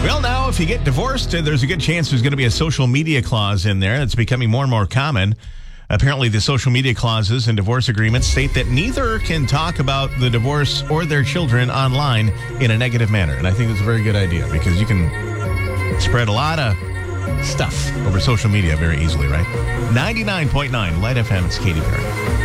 Well, now, if you get divorced, there's a good chance there's going to be a social media clause in there. It's becoming more and more common. Apparently, the social media clauses in divorce agreements state that neither can talk about the divorce or their children online in a negative manner. And I think that's a very good idea because you can spread a lot of stuff over social media very easily, right? 99.9 Light FM, it's Katy Perry.